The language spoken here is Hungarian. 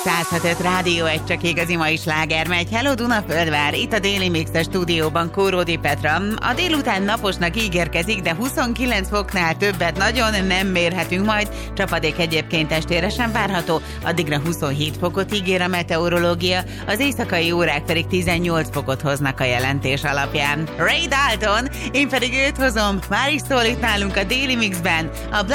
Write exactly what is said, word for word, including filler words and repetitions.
száz hat öt Rádió egy csak igazi mai sláger megy. Hello Dunaföldvár, itt a Déli Mix-es stúdióban Kóródi Petra. A délután naposnak ígérkezik, de huszonkilenc foknál többet nagyon nem mérhetünk majd. Csapadék egyébként estére sem várható, addigra huszonhét fokot ígér a meteorológia, az éjszakai órák pedig tizennyolc fokot hoznak a jelentés alapján. Ray Dalton, én pedig őt hozom, már is szól itt nálunk a Déli Mixben, a